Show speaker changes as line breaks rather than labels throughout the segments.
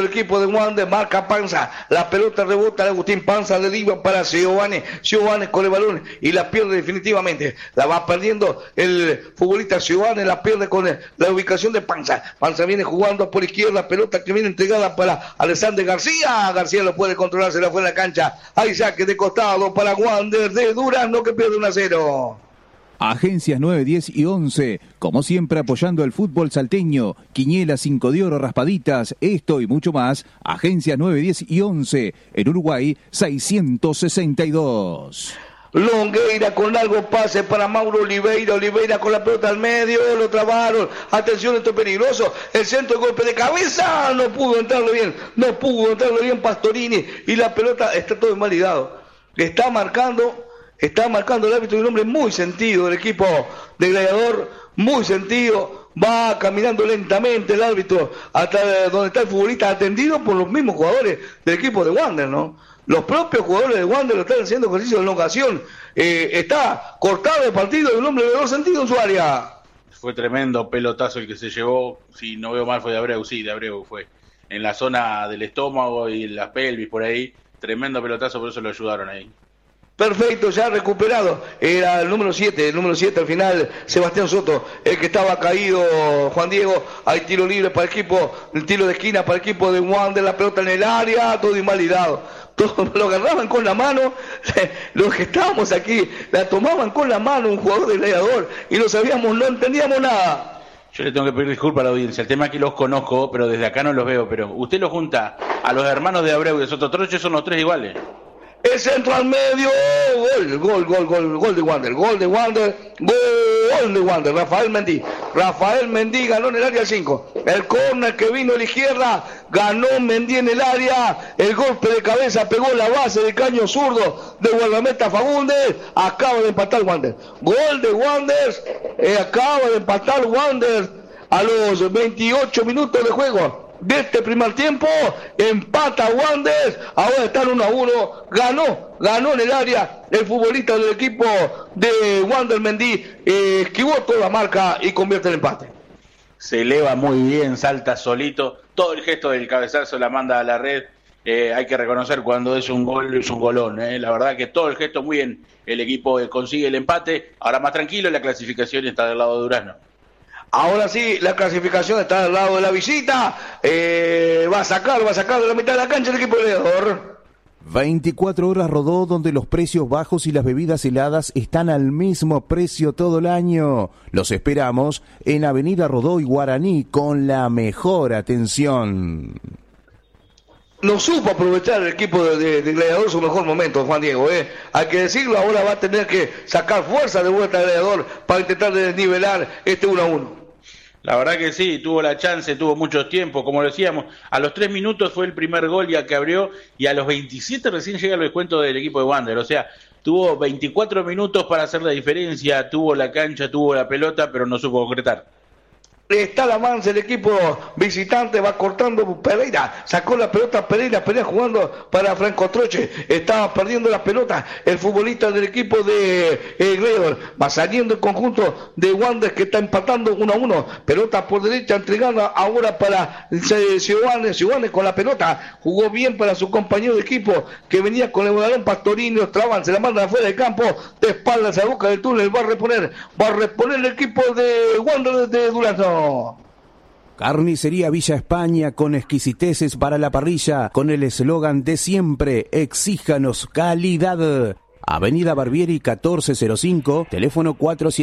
El equipo de Wander marca Panza, la pelota rebota de Agustín Panza, le diva para Giovanni con el balón y la pierde definitivamente, la va perdiendo el futbolista Giovanni, la pierde con la ubicación de Panza viene jugando por izquierda, pelota que viene entregada para Alexander García lo puede controlar, se la fue en la cancha, hay saque de costado para Wander de Durazno que pierde 1-0.
Agencias 9, 10 y 11, como siempre apoyando el fútbol salteño, Quiniela 5 de oro, raspaditas, esto y mucho más. Agencias 9, 10 y 11, en Uruguay 662.
Longueira con largo pase para Mauro Oliveira con la pelota al medio, lo trabaron, atención, esto es peligroso, el centro de golpe de cabeza, no pudo entrarle bien Pastorini y la pelota está todo invalidado, está marcando el árbitro, un hombre muy sentido del equipo de Gladiador, muy sentido, va caminando lentamente el árbitro hasta donde está el futbolista, atendido por los mismos jugadores del equipo de Wander, ¿no? Los propios jugadores de Wander lo están haciendo ejercicio de elongación, está cortado el partido de un hombre de 2 sentidos en su área.
Fue tremendo pelotazo el que se llevó, si no veo mal fue de Abreu, fue en la zona del estómago y la pelvis por ahí, tremendo pelotazo, por eso lo ayudaron ahí.
Perfecto, ya recuperado, era el número 7 al final, Sebastián Soto, el que estaba caído, Juan Diego, hay tiro libre para el equipo, el tiro de esquina para el equipo de Wander, la pelota en el área, todo invalidado, todo lo agarraban con la mano, los que estábamos aquí, la tomaban con la mano un jugador de Gladiador, y no entendíamos nada.
Yo le tengo que pedir disculpas a la audiencia, el tema es que los conozco, pero desde acá no los veo, pero usted lo junta a los hermanos de Abreu y de Soto Troche, son los 3 iguales.
El centro al medio, gol de Wander, Rafael Mendí ganó en el área 5, el córner que vino a la izquierda, ganó Mendí en el área, el golpe de cabeza pegó la base del caño zurdo de guardameta Fagundes, acaba de empatar Wander, gol de Wander, acaba de empatar Wander a los 28 minutos de juego de este primer tiempo, empata Wander, ahora están 1-1, ganó en el área el futbolista del equipo de Wander Mendí, esquivó toda la marca y convierte el empate.
Se eleva muy bien, salta solito, todo el gesto del cabezazo la manda a la red, hay que reconocer cuando es un gol, es un golón, la verdad que todo el gesto muy bien, el equipo consigue el empate, ahora más tranquilo, la clasificación está del lado de Durazno.
Ahora sí, la clasificación está al lado de la visita. Va a sacar de la mitad de la cancha el equipo de Gladiador.
24 horas Rodó, donde los precios bajos y las bebidas heladas están al mismo precio todo el año. Los esperamos en Avenida Rodó y Guaraní con la mejor atención.
No supo aprovechar el equipo de Gladiador su mejor momento, Juan Diego. Hay que decirlo, ahora va a tener que sacar fuerza de vuelta al Gladiador para intentar desnivelar este 1-1.
La verdad que sí, tuvo la chance, tuvo mucho tiempo, como decíamos, a los 3 minutos fue el primer gol ya que abrió y a los 27 recién llega el descuento del equipo de Wander, o sea, tuvo 24 minutos para hacer la diferencia, tuvo la cancha, tuvo la pelota, pero no supo concretar.
Está la avance el equipo visitante, va cortando Pereira, sacó la pelota Pereira jugando para Franco Troche, estaba perdiendo la pelota el futbolista del equipo de Gladiador, va saliendo el conjunto de Wander que está empatando 1-1, pelota por derecha entregada ahora para Giovanni con la pelota, jugó bien para su compañero de equipo que venía con el balón Pastorini, los traban, se la mandan afuera del campo, de espaldas a la boca del túnel, va a reponer el equipo de Wander de Durazno.
Carnicería Villa España con exquisiteces para la parrilla, con el eslogan de siempre, exíjanos calidad. Avenida Barbieri 1405, teléfono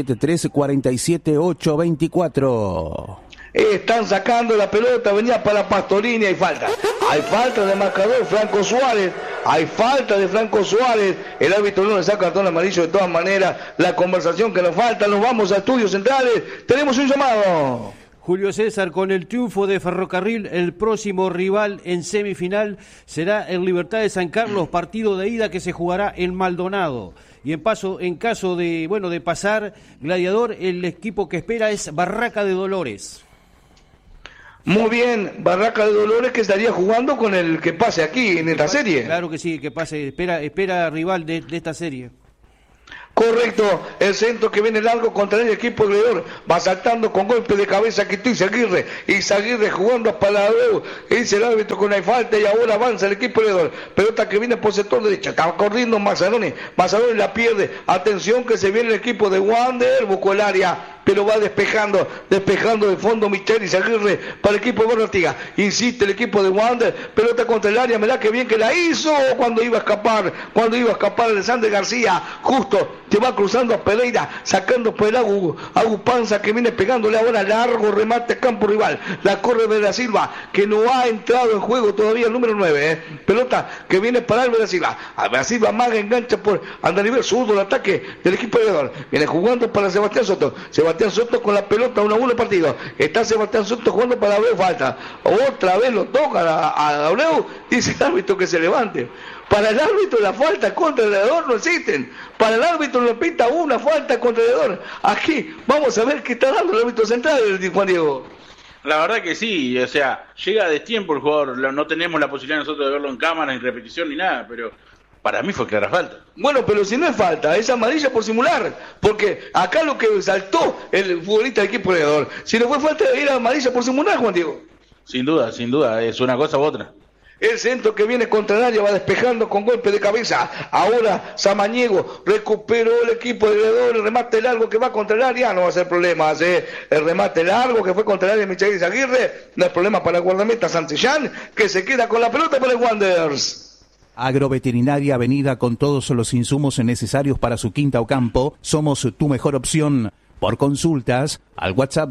473-47824.
Están sacando la pelota, venía para Pastorini, hay falta de marcador, Franco Suárez, el árbitro no le saca cartón amarillo de todas maneras, la conversación que nos falta, nos vamos a estudios centrales, tenemos un llamado.
Julio César, con el triunfo de Ferrocarril, el próximo rival en semifinal será el Libertad de San Carlos, partido de ida que se jugará en Maldonado. Y en caso de pasar Gladiador, el equipo que espera es Barraca de Dolores.
Muy bien, Barraca de Dolores que estaría jugando con el que pase aquí en esta serie.
Claro que sí, que pase, espera rival de esta serie.
Correcto, el centro que viene largo contra el equipo goleador, va saltando con golpe de cabeza Quito Izaguirre jugando a Paladeu, dice el árbitro con la falta y ahora avanza el equipo goleador, pelota que viene por sector derecho, estaba corriendo Mazzaroni la pierde, atención que se viene el equipo de Wander, buscó el área, pero va despejando de fondo Michel Izaguirre para el equipo de Barrio Artigas, insiste el equipo de Wander, pelota contra el área, mirá que bien que la hizo cuando iba a escapar Alexander García, justo te va cruzando a Pereira, sacando por el Agu Panza que viene pegándole ahora largo remate a campo rival, la corre Vera Silva que no ha entrado en juego todavía el número 9, pelota que viene para Vera Silva, Maga engancha por Andanivel zurdo el ataque del equipo de viene jugando para Sebastián Soto con la pelota 1-1 partido, está Sebastián Soto jugando para Abreu, falta, otra vez lo toca a Abreu, dice el árbitro que se levante. Para el árbitro la falta contra el goleador no existen. Para el árbitro le pita una falta contra el goleador. Aquí vamos a ver qué está dando el árbitro central, Juan Diego.
La verdad que sí, o sea, llega a destiempo el jugador. No tenemos la posibilidad nosotros de verlo en cámara, en repetición ni nada, pero para mí fue clara falta.
Bueno, pero si no es falta, es amarilla por simular. Porque acá lo que saltó el futbolista del equipo goleador, si no fue falta era amarilla por simular, Juan Diego.
Sin duda, es una cosa u otra.
El centro que viene contra el área va despejando con golpe de cabeza. Ahora Samaniego recuperó el equipo de goleador. El remate largo que va contra el área no va a ser problema. El remate largo que fue contra el área de Michel Izaguirre no es problema para el guardameta Santillán, que se queda con la pelota para el Wanderers.
Agroveterinaria Avenida con todos los insumos necesarios para su quinta o campo. Somos tu mejor opción. Por consultas, al WhatsApp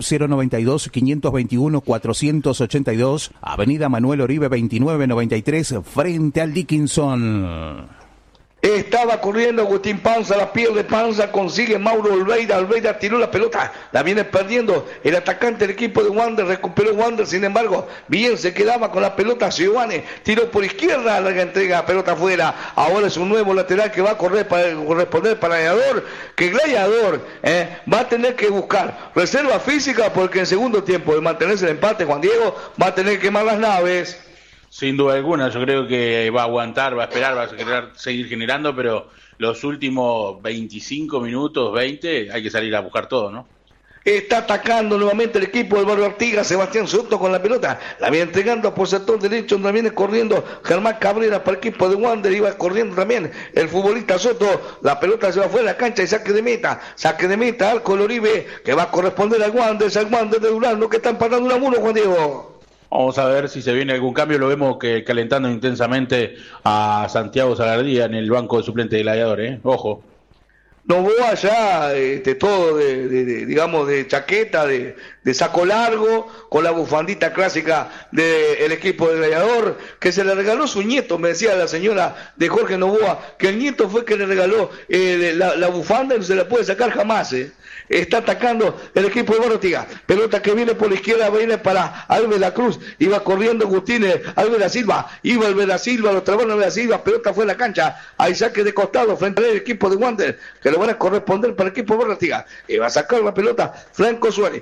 092-521-482, Avenida Manuel Oribe 2993, frente al Dickinson.
Estaba corriendo Agustín Panza, la pierde Panza, consigue Mauro Olveira tiró la pelota, la viene perdiendo el atacante del equipo de Wander, recuperó Wander, sin embargo, bien se quedaba con la pelota Giovanni, tiró por izquierda, larga entrega, pelota afuera, ahora es un nuevo lateral que va a corresponder para Gladiador, que Gladiador va a tener que buscar reserva física porque en segundo tiempo de mantenerse el empate, Juan Diego, va a tener que quemar las naves.
Sin duda alguna, yo creo que va a aguantar, va a esperar, va a querer seguir generando, pero los últimos 25 minutos, 20, hay que salir a buscar todo, ¿no?
Está atacando nuevamente el equipo del Barrio Artigas, Sebastián Soto con la pelota, la viene entregando por sector derecho, donde viene corriendo Germán Cabrera para el equipo de Wander, iba corriendo también el futbolista Soto, la pelota se va fuera de la cancha y saque de meta, al Coloribe, que va a corresponder al Wander de Durán, que está empatando 1-1, Juan Diego.
Vamos a ver si se viene algún cambio. Lo vemos que calentando intensamente a Santiago Salardía en el banco de suplente de Gladiador, Ojo.
Novoa ya todo digamos de chaqueta, de saco largo, con la bufandita clásica del equipo de Gladiador, que se le regaló su nieto, me decía la señora de Jorge Novoa, que el nieto fue que le regaló la bufanda y no se la puede sacar jamás, Está atacando el equipo de Barrotiga, pelota que viene por la izquierda, viene para Albert La Cruz, iba corriendo Agustínez, Albert Da Silva, lo trabaron Albert Da Silva, pelota fue a la cancha, hay saque de costado frente al equipo de Wander, que lo van a corresponder para el equipo de Barrotiga, y va a sacar la pelota Franco Suárez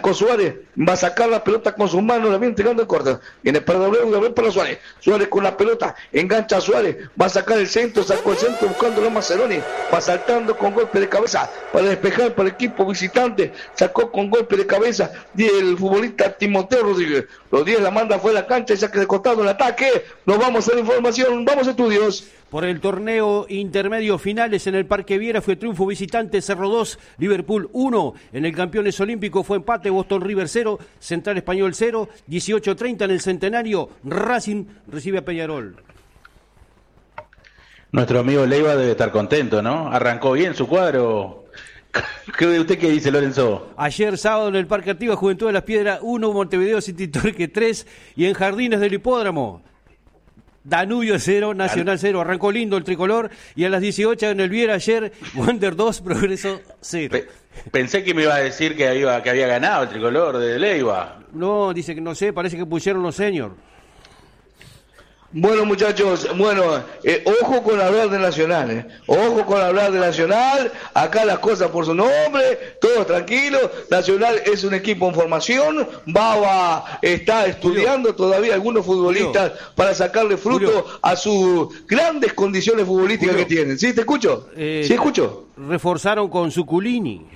va a sacar la pelota con sus manos, la viene entregando el corte, viene para Gabriel para Suárez con la pelota, engancha a Suárez, va a sacar el centro, sacó el centro buscando a Mazzaroni, va saltando con golpe de cabeza para despejar para el equipo visitante, sacó con golpe de cabeza el futbolista Timoteo Rodríguez, la manda fuera de la cancha y saque de costado el ataque. Nos vamos a la información, vamos a estudios.
Por el torneo intermedio finales en el Parque Viera fue triunfo visitante, Cerro 2, Liverpool 1. En el Campeones Olímpicos fue empate, Boston River 0, Central Español 0, 18-30 en el Centenario, Racing recibe a Peñarol.
Nuestro amigo Leiva debe estar contento, ¿no? Arrancó bien su cuadro. ¿Usted qué dice, Lorenzo?
Ayer sábado en el Parque Activa, Juventud de las Piedras 1, Montevideo City Torque 3 y en Jardines del Hipódromo Danubio 0, Nacional 0. Arrancó lindo el tricolor y a las 18 en el Viera ayer, Wander 2, Progreso 0.
Pensé que me iba a decir que había ganado el tricolor de Leiva.
No, dice que no sé, parece que pusieron los seniors.
Bueno, muchachos, ojo con hablar de Nacional, ojo con hablar de Nacional, acá las cosas por su nombre, todo tranquilo. Nacional es un equipo en formación, Baba está estudiando todavía algunos futbolistas para sacarle fruto a sus grandes condiciones futbolísticas que tienen. ¿Sí, te escucho? ¿Sí, escucho?
Reforzaron con Zuculini.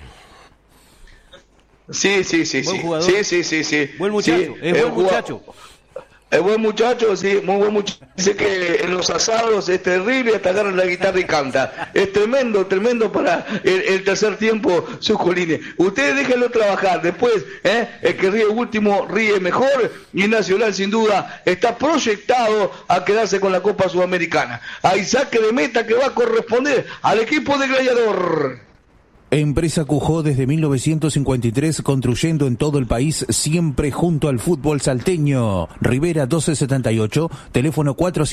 Sí.
Buen jugador.
Sí.
Buen muchacho,
sí,
es buen muchacho.
Es buen muchacho, sí, muy buen muchacho. Dice que en los asados es terrible, hasta agarra la guitarra y canta. Es tremendo para el tercer tiempo, Zuculini. Ustedes déjenlo trabajar, después, el que ríe último ríe mejor, y Nacional sin duda está proyectado a quedarse con la Copa Sudamericana. Hay saque de meta que va a corresponder al equipo de Gladiador.
Empresa Cujó desde 1953 construyendo en todo el país, siempre junto al fútbol salteño. Rivera 1278, teléfono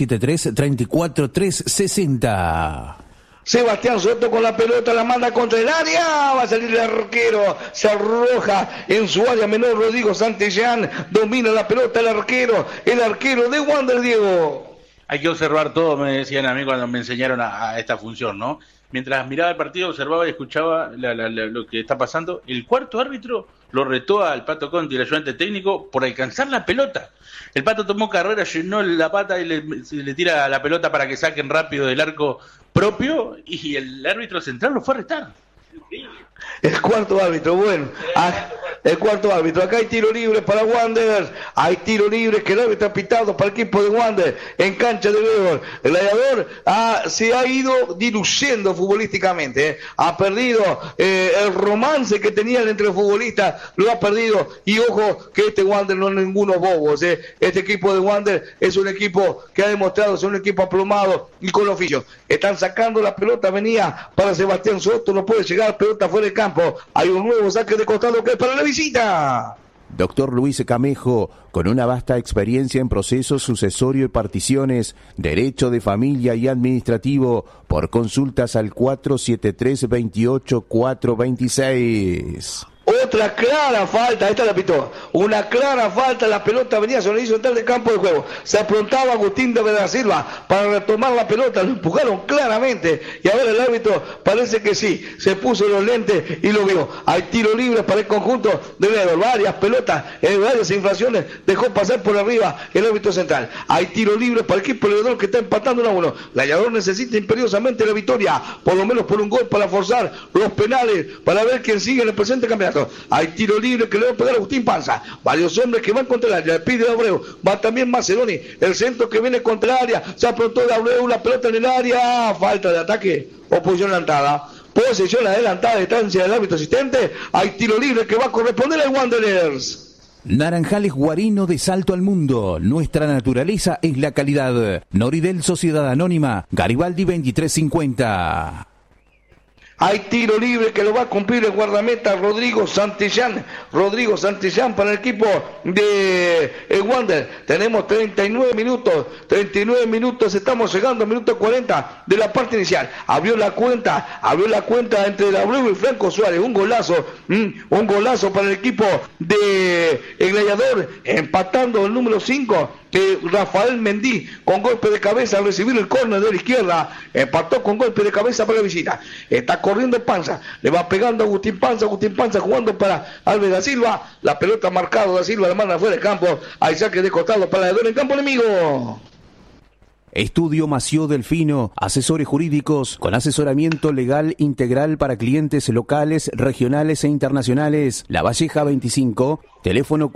473-34360.
Sebastián Soto con la pelota, la manda contra el área, va a salir el arquero, se arroja en su área menor Rodrigo Santillán, domina la pelota el arquero de Wander, Diego.
Hay que observar todo, me decían a mí cuando me enseñaron a esta función, ¿no? Mientras miraba el partido, observaba y escuchaba lo que está pasando. El cuarto árbitro lo retó al Pato Conti, el ayudante técnico, por alcanzar la pelota. El Pato tomó carrera, llenó la pata y le tira la pelota para que saquen rápido del arco propio, y el árbitro central lo fue a retar.
El cuarto árbitro, el cuarto árbitro. Acá hay tiro libre para Wander. Hay tiro libre que el árbitro ha pitado para el equipo de Wander en cancha de Gladiador. El Gladiador se ha ido diluyendo futbolísticamente. Ha perdido el romance que tenían entre los futbolistas, lo ha perdido. Y ojo que este Wander no es ninguno bobos. Este equipo de Wander es un equipo que ha demostrado ser un equipo aplomado y con oficio. Están sacando la pelota, venía para Sebastián Soto, no puede llegar, pelota fuera del campo. Hay un nuevo saque de costado que es para la visita.
Doctor Luis Camejo, con una vasta experiencia en procesos sucesorio y particiones, derecho de familia y administrativo, por consultas al 473-28-426.
Otra clara falta, esta la pitó, una clara falta, la pelota venía sobre el central del campo de juego, se aprontaba Agustín de da Silva para retomar la pelota, lo empujaron claramente, y ahora el árbitro parece que sí, se puso los lentes y lo vio. Hay tiro libre para el conjunto de Gladiador, varias pelotas, varias infracciones, dejó pasar por arriba el árbitro central. Hay tiro libre para el equipo Gladiador que está empatando 1-1. Gladiador necesita imperiosamente la victoria, por lo menos por un gol para forzar los penales, para ver quién sigue en el presente campeonato. Hay tiro libre que le va a pegar a Agustín Panza, varios hombres que van contra el área, le pide a Abreu, va también Macedoni, el centro que viene contra el área, se aprontó de Abreu, la pelota en el área, falta de ataque o posición adelantada, posesión adelantada, distancia del árbitro asistente. Hay tiro libre que va a corresponder al Wanderers.
Naranjales Guarino de Salto al Mundo. Nuestra naturaleza es la calidad. Noridel Sociedad Anónima, Garibaldi 2350.
Hay tiro libre que lo va a cumplir el guardameta Rodrigo Santillán para el equipo de Wander. Tenemos 39 minutos, estamos llegando al minuto 40 de la parte inicial. Abrió la cuenta entre Abreu y Franco Suárez, un golazo para el equipo de El Gladiador, empatando el número 5. Rafael Mendí con golpe de cabeza al recibir el córner de la izquierda, empató con golpe de cabeza para la visita. Está corriendo Panza, le va pegando a Agustín Panza jugando para Alves da Silva, la pelota marcada da Silva, la manda fuera de campo, hay saque de costado para el en campo enemigo.
Estudio Mació Delfino, asesores jurídicos con asesoramiento legal integral para clientes locales, regionales e internacionales. La Valleja 25, teléfono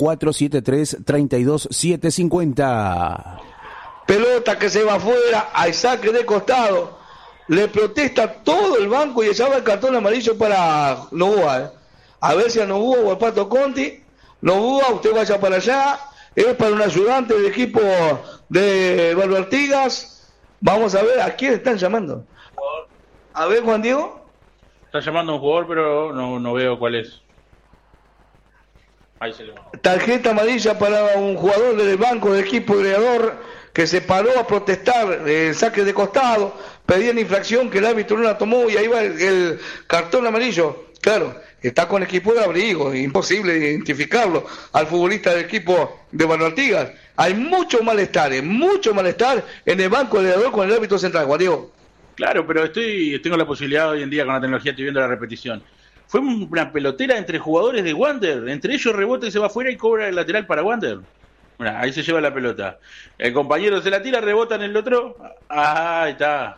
473-32750.
Pelota que se va afuera, hay saque de costado. Le protesta todo el banco y echaba el cartón amarillo para Novoa. A ver si a Novoa o al Pato Conti. Novoa, usted vaya para allá. Es para un ayudante del equipo de Eduardo Artigas. Vamos a ver a quién están llamando. A ver, Juan Diego.
Está llamando a un jugador, pero no veo cuál es. Ahí se le va.
Tarjeta amarilla para un jugador del banco del equipo Gladiador que se paró a protestar el saque de costado. Pedían infracción que el árbitro no la tomó y ahí va el cartón amarillo. Claro, está con equipo de abrigo, imposible identificarlo al futbolista del equipo de Eduardo Artigas. Hay mucho malestar en el banco goleador con el árbitro central, Juan Diego.
Claro, pero tengo la posibilidad hoy en día con la tecnología, estoy viendo la repetición. Fue una pelotera entre jugadores de Wander, entre ellos rebota y se va afuera y cobra el lateral para Wander. Bueno, ahí se lleva la pelota. El compañero se la tira, rebota en el otro. Ahí está.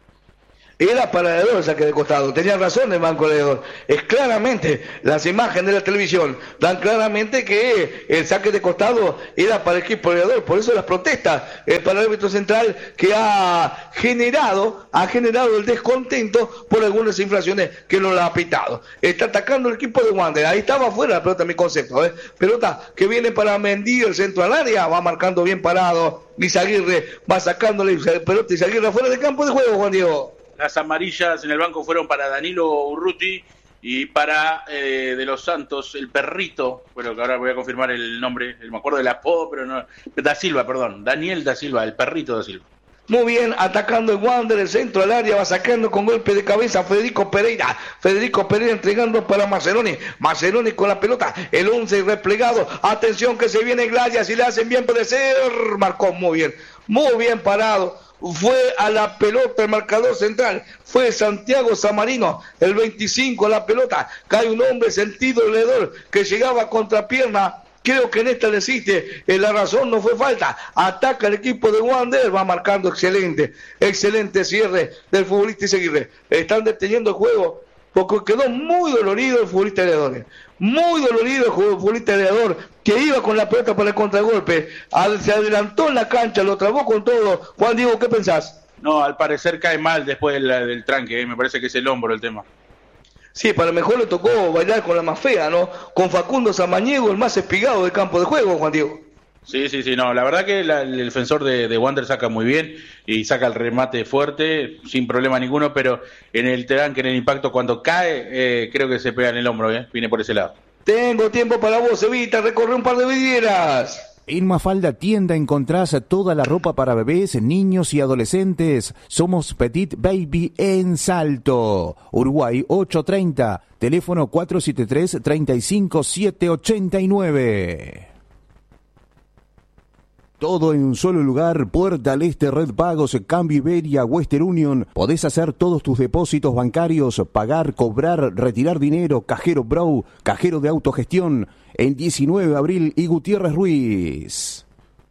Era para el saque de costado, tenía razón el banco goleador. Es claramente, las imágenes de la televisión dan claramente que el saque de costado era para el equipo goleador. Por eso las protestas para el árbitro central, que ha generado el descontento por algunas infracciones que no la ha pitado. Está atacando el equipo de Wander, ahí estaba afuera la pelota, mi concepto, pelota que viene para Mendy, el centro al área, va marcando bien parado, Izaguirre va sacándole pelota, Izaguirre afuera del campo de juego, Juan Diego.
Las amarillas en el banco fueron para Danilo Urruti y para de los Santos, el perrito, bueno, que ahora voy a confirmar el nombre, me acuerdo del apodo, pero no, Da Silva, perdón, Daniel Da Silva, el perrito Da Silva.
Muy bien, atacando el Wander, el centro al área, va sacando con golpe de cabeza Federico Pereira entregando para Maccheroni con la pelota, el 11 replegado, atención que se viene Glaya, si le hacen bien puede ser, marcó muy bien parado. Fue a la pelota el marcador central, fue Santiago Samarino, el 25 a la pelota, cae un hombre sentido leedor que llegaba a contrapierna. Creo que en esta le existe la razón, no fue falta. Ataca el equipo de Wander, va marcando excelente cierre del futbolista Izaguirre. Están deteniendo el juego porque quedó muy dolorido el futbolista goleador. Muy dolorido el futbolista goleador, que iba con la pelota para el contragolpe. Se adelantó en la cancha, lo trabó con todo. Juan Diego, ¿qué pensás?
No, al parecer cae mal después del tranque, me parece que es el hombro el tema.
Sí, para lo mejor le tocó bailar con la más fea, ¿no? Con Facundo Samaniego, el más espigado del campo de juego, Juan Diego.
Sí, no, la verdad que el defensor de Wander saca muy bien y saca el remate fuerte, sin problema ninguno, pero en el tranque, en el impacto, cuando cae, creo que se pega en el hombro, viene por ese lado.
Tengo tiempo para vos, Evita, recorre un par de vidrieras.
En Mafalda Tienda encontrás toda la ropa para bebés, niños y adolescentes. Somos Petit Baby en Salto. Uruguay 830, teléfono 473-35789. Todo en un solo lugar, Puerta al Este, Red Pagos, Cambio Iberia, Western Union. Podés hacer todos tus depósitos bancarios, pagar, cobrar, retirar dinero, cajero Bro, cajero de autogestión. En 19 de abril y Gutiérrez Ruiz.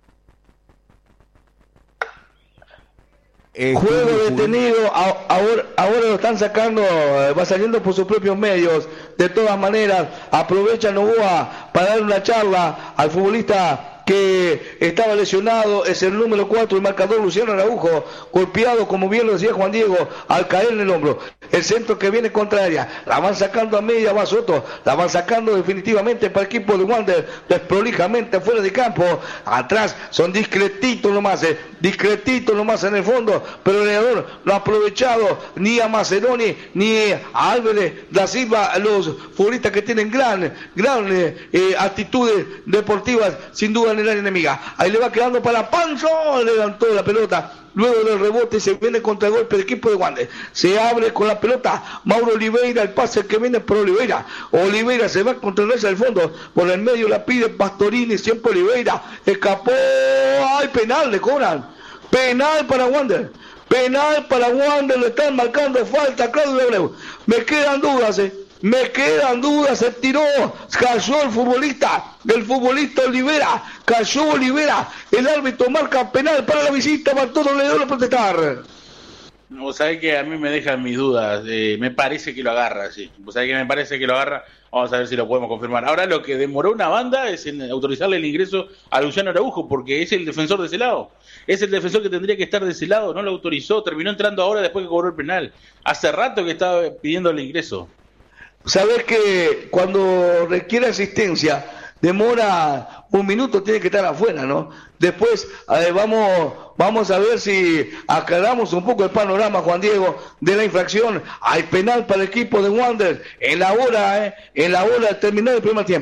Juego detenido, ahora lo están sacando, va saliendo por sus propios medios. De todas maneras, aprovecha Novoa para dar una charla al futbolista que estaba lesionado, es el número 4, el marcador Luciano Araujo, golpeado, como bien lo decía Juan Diego, al caer en el hombro. El centro que viene contra ella, la van sacando a media, va Soto, la van sacando definitivamente para el equipo de Wander, desprolijamente fuera de campo. Atrás son discretitos nomás en el fondo, pero el goleador no ha aprovechado ni a Maccheroni ni a Álvarez da Silva, los futbolistas que tienen gran actitudes deportivas, sin duda, en el área enemiga. Ahí le va quedando para Pancho, levantó la pelota, luego del rebote se viene contra el golpe del equipo de Wander, se abre con la pelota Mauro Oliveira, el pase que viene por Oliveira se va contra el resto del fondo, por el medio la pide Pastorini, siempre Oliveira, escapó, hay penal, le cobran, penal para Wander, le están marcando falta, Claudio Abreu. Me quedan dudas, se tiró, cayó el futbolista Olivera, el árbitro marca penal para la visita, va todo le dio a protestar.
Vos sabés que a mí me dejan mis dudas, me parece que lo agarra, sí. Vos sabés que me parece que lo agarra, vamos a ver si lo podemos confirmar. Ahora lo que demoró una banda es en autorizarle el ingreso a Luciano Araujo, porque es el defensor de ese lado. Es el defensor que tendría que estar de ese lado, no lo autorizó, terminó entrando ahora después que cobró el penal. Hace rato que estaba pidiendo el ingreso.
Sabés que cuando requiere asistencia demora un minuto, tiene que estar afuera, ¿no? Después vamos a ver si aclaramos un poco el panorama, Juan Diego, de la infracción. Hay penal para el equipo de Wander en la hora de terminar el primer tiempo.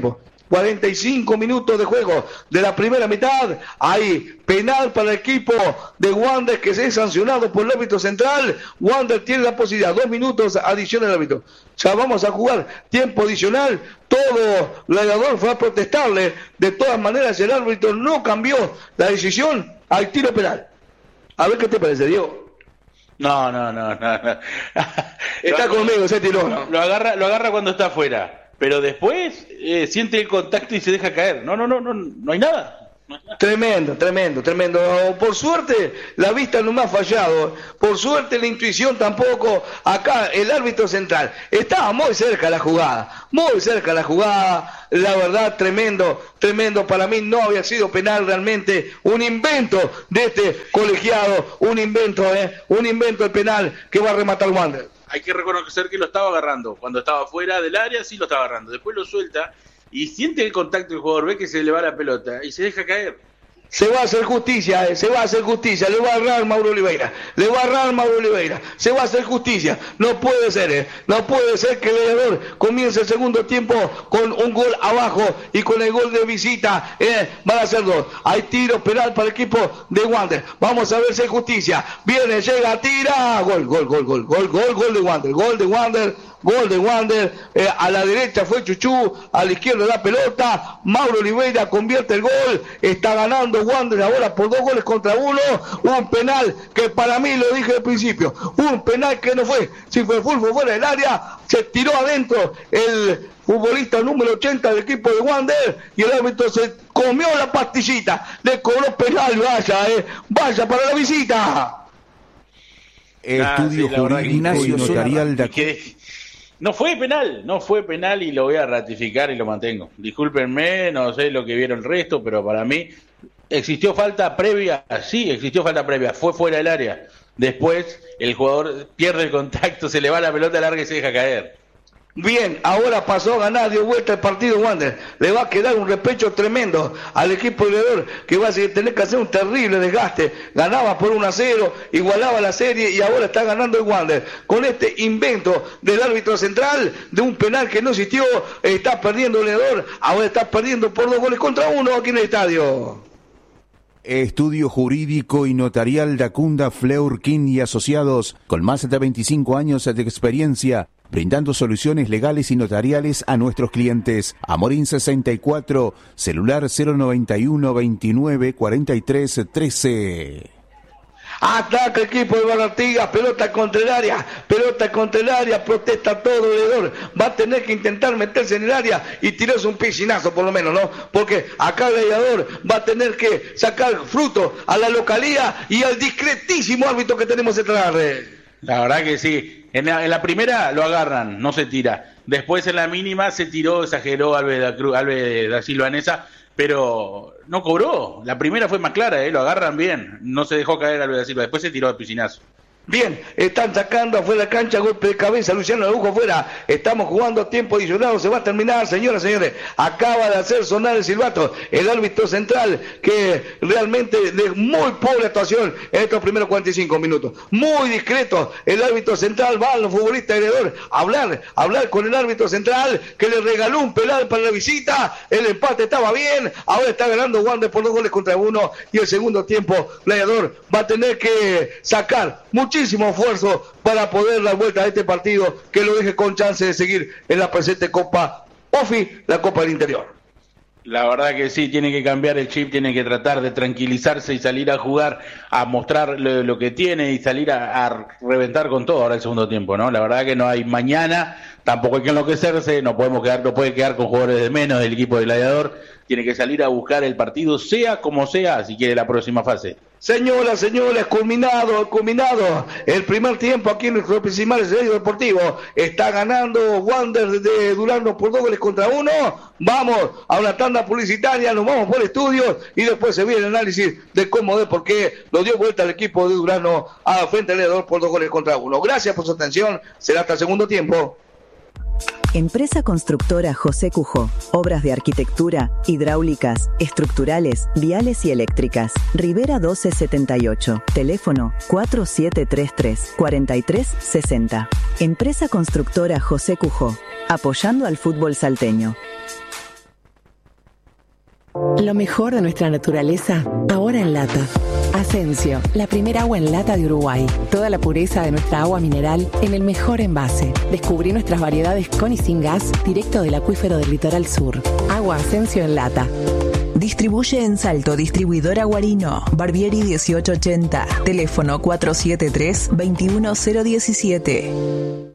45 minutos de juego de la primera mitad. Hay penal para el equipo de Wander que se es sancionado por el árbitro central. Wander tiene la posibilidad, 2 minutos adicional al árbitro. Ya vamos a jugar tiempo adicional. Todo Gladiador fue a protestarle. De todas maneras, el árbitro no cambió la decisión al tiro penal. A ver qué te parece, Diego.
No.
Está conmigo, se tiró.
Lo agarra cuando está afuera. Pero después siente el contacto y se deja caer. No hay nada.
Tremendo. Por suerte la vista no me ha fallado, por suerte la intuición tampoco. Acá el árbitro central estaba muy cerca de la jugada, la verdad tremendo, para mí no había sido penal realmente, un invento de este colegiado, un invento el penal que va a rematar Wander.
Hay que reconocer que lo estaba agarrando, cuando estaba fuera del área sí lo estaba agarrando, después lo suelta y siente el contacto del jugador, ve que se le va la pelota y se deja caer.
Se va a hacer justicia, le va a agarrar Mauro Oliveira, se va a hacer justicia, no puede ser que el Gladiador comience el segundo tiempo con un gol abajo y con el gol de visita, van a ser 2, hay tiro penal para el equipo de Wander, vamos a ver si hay justicia, viene, llega, tira, gol de Wander, a la derecha fue Chuchu, a la izquierda la pelota, Mauro Oliveira convierte el gol, está ganando Wander ahora por 2 goles contra 1, un penal que para mí, lo dije al principio, un penal que no fue, si fue fuera del área, se tiró adentro el futbolista número 80 del equipo de Wander y el árbitro se comió la pastillita, le cobró penal, vaya para la visita.
Estudio jurídico y notarial de...
No fue penal y lo voy a ratificar y lo mantengo. Discúlpenme, no sé lo que vieron el resto, pero para mí existió falta previa, fue fuera del área. Después el jugador pierde el contacto, se le va la pelota larga y se deja caer.
Bien, ahora pasó a ganar, dio vuelta el partido Wander, le va a quedar un repecho tremendo al equipo Gladiador que va a tener que hacer un terrible desgaste, ganaba por 1-0, igualaba la serie y ahora está ganando el Wander, con este invento del árbitro central, de un penal que no existió, está perdiendo el Gladiador, ahora está perdiendo por 2 goles contra 1 aquí en el estadio.
Estudio jurídico y notarial de Acunda Fleurkin y Asociados, con más de 25 años de experiencia, brindando soluciones legales y notariales a nuestros clientes. Amorín 64, celular 091 29 43 13.
Ataca el equipo de Barrantigas, pelota contra el área, protesta todo alrededor, va a tener que intentar meterse en el área y tirarse un piscinazo por lo menos, ¿no? Porque acá el Gladiador va a tener que sacar fruto a la localía y al discretísimo árbitro que tenemos detrás de la red.
La verdad que sí, en la primera lo agarran, no se tira, después en la mínima se tiró, exageró Alves da Silvanesa, pero no cobró. La primera fue más clara, lo agarran bien. No se dejó caer Alves da Silva. Después se tiró de piscinazo.
Bien, están sacando afuera de la cancha, golpe de cabeza, Luciano Araujo afuera, estamos jugando a tiempo adicionado, se va a terminar, señoras y señores, acaba de hacer sonar el silbato, el árbitro central, que realmente de muy pobre actuación en estos primeros 45 minutos, muy discreto, el árbitro central va a los futbolistas agredor, hablar con el árbitro central, que le regaló un penal para la visita, el empate estaba bien, ahora está ganando Wander por 2 goles contra 1, y el segundo tiempo, Gladiador va a tener que sacar muchísimo esfuerzo para poder dar vuelta a este partido que lo deje con chance de seguir en la presente Copa OFI, la Copa del Interior.
La verdad que sí, tiene que cambiar el chip, tiene que tratar de tranquilizarse y salir a jugar, a mostrar lo que tiene y salir a reventar con todo ahora el segundo tiempo, ¿no? La verdad que no hay mañana, tampoco hay que enloquecerse, no puede quedar con jugadores de menos del equipo de Gladiador, tiene que salir a buscar el partido, sea como sea, si quiere la próxima fase.
Señoras, culminado el primer tiempo aquí en nuestro principal escenario deportivo. Está ganando Wander de Durazno por 2 goles contra 1. Vamos a una tanda publicitaria, nos vamos por el estudio y después se viene el análisis de cómo de por qué lo dio vuelta el equipo de Durazno a frente al Gladiador por 2 goles contra 1. Gracias por su atención, será hasta el segundo tiempo.
Empresa Constructora José Cujó. Obras de arquitectura, hidráulicas, estructurales, viales y eléctricas. Rivera 1278. Teléfono 4733-4360. Empresa Constructora José Cujó. Apoyando al fútbol salteño.
Lo mejor de nuestra naturaleza, ahora en lata. Asensio, la primera agua en lata de Uruguay. Toda la pureza de nuestra agua mineral en el mejor envase. Descubrí nuestras variedades con y sin gas, directo del acuífero del litoral sur. Agua Asensio en lata.
Distribuye en Salto, distribuidora Guarino, Barbieri 1880, teléfono 473-21017.